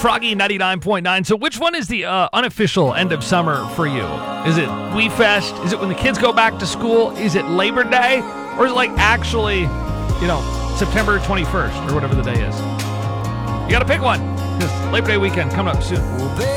Froggy 99.9. So which one is the unofficial end of summer for you? Is it Wee Fest? Is it when the kids go back to school? Is it Labor Day? Or is it like actually, September 21st or whatever the day is? You got to pick one because Labor Day weekend coming up soon.